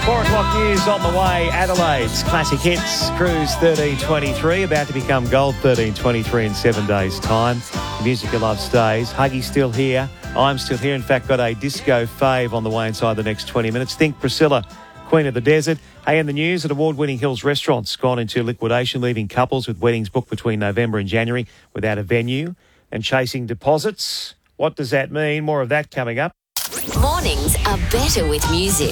4 o'clock news on the way. Adelaide's Classic Hits Cruise 1323, about to become Gold 1323 in 7 days' time. The music you love stays. Huggy's still here. I'm still here. In fact, got a disco fave on the way inside the next 20 minutes. Think Priscilla, Queen of the Desert. Hey, in the news, at award-winning Hills Restaurants gone into liquidation, leaving couples with weddings booked between November and January without a venue and chasing deposits. What does that mean? More of that coming up. Mornings are better with music.